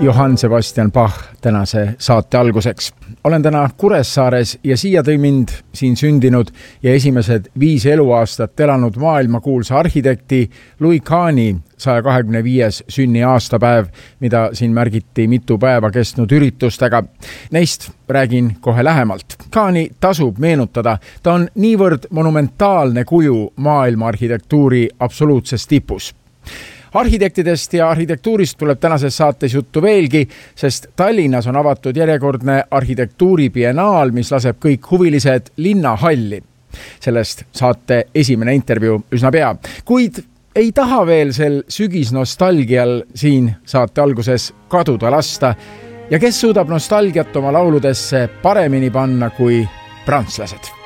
Johann Sebastian Bach tänase saate alguseks. Olen täna Kuressaares ja siia tõi mind siin sündinud ja esimesed 5 eluaastat elanud maailmakuulsa arhitekti Louis Kahni 125. sünniaastapäev, mida siin märgiti mitu päeva kestnud üritustega. Neist räägin kohe lähemalt. Kahni tasub meenutada. Ta on niivõrd monumentaalne kuju maailma arhitektuuri absoluutses tipus. Arhitektidest ja arhitektuurist tuleb tänases saates juttu veelgi, sest Tallinnas on avatud järjekordne arhitektuuribiennaal, mis laseb kõik huvilised linnahalli. Sellest saate esimene intervjuu üsna pea. Kuid ei taha veel sel sügisnostalgial siin saate alguses kaduda lasta. Ja kes suudab nostalgiat oma lauludesse paremini panna kui prantslased?